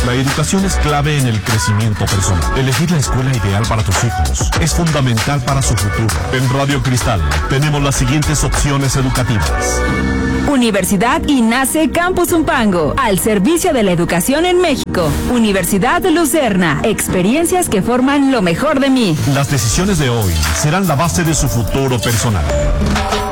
La educación es clave en el crecimiento personal. Elegir la escuela ideal para tus hijos es fundamental para su futuro. En Radio Cristal tenemos las siguientes opciones educativas. Universidad INACE Campus Zumpango, al servicio de la educación en México. Universidad Lucerna, experiencias que forman lo mejor de mí. Las decisiones de hoy serán la base de su futuro personal.